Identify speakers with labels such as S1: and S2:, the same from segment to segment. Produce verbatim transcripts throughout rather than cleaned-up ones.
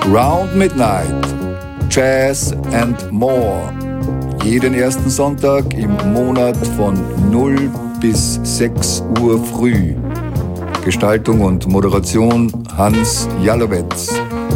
S1: Round Midnight, Jazz and More. Jeden ersten Sonntag im Monat von null bis sechs Uhr früh. Gestaltung und Moderation Hans Jalowetz.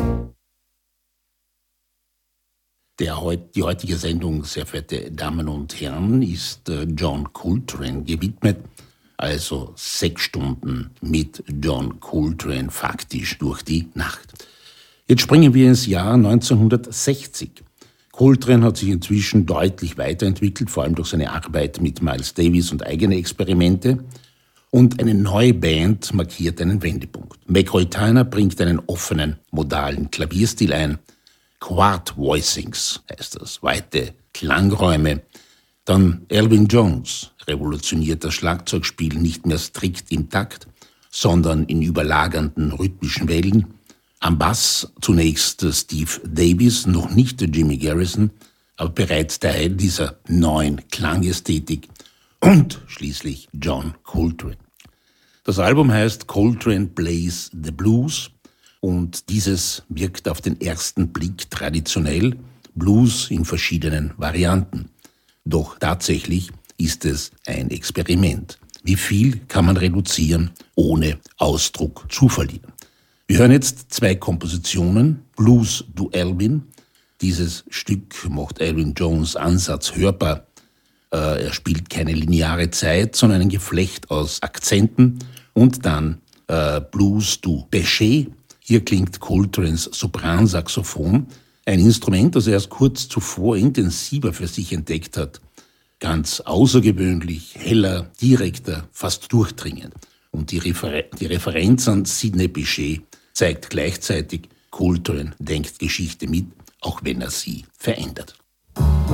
S2: Der, die heutige Sendung, sehr verehrte Damen und Herren, ist John Coltrane gewidmet. Also sechs Stunden mit John Coltrane faktisch durch die Nacht. Jetzt springen wir ins Jahr neunzehnhundertsechzig. Coltrane hat sich inzwischen deutlich weiterentwickelt, vor allem durch seine Arbeit mit Miles Davis und eigene Experimente. Und eine neue Band markiert einen Wendepunkt. McCoy Tyner bringt einen offenen, modalen Klavierstil ein. Quart Voicings heißt das, weite Klangräume. Dann Elvin Jones revolutioniert das Schlagzeugspiel nicht mehr strikt im Takt, sondern in überlagernden rhythmischen Wellen. Am Bass zunächst Steve Davis, noch nicht Jimmy Garrison, aber bereits Teil dieser neuen Klangästhetik. Und schließlich John Coltrane. Das Album heißt Coltrane Plays the Blues und dieses wirkt auf den ersten Blick traditionell, Blues in verschiedenen Varianten. Doch tatsächlich ist es ein Experiment. Wie viel kann man reduzieren, ohne Ausdruck zu verlieren? Wir hören jetzt zwei Kompositionen, Blues du Elvin. Dieses Stück macht Elvin Jones Ansatz hörbar. Äh, er spielt keine lineare Zeit, sondern ein Geflecht aus Akzenten. Und dann äh, Blues du Bechet. Hier klingt Coltranes Sopransaxophon, ein Instrument, das er erst kurz zuvor intensiver für sich entdeckt hat. Ganz außergewöhnlich, heller, direkter, fast durchdringend. Und die, Refer- die Referenz an Sidney Bechet zeigt gleichzeitig, Coltrane denkt Geschichte mit, auch wenn er sie verändert.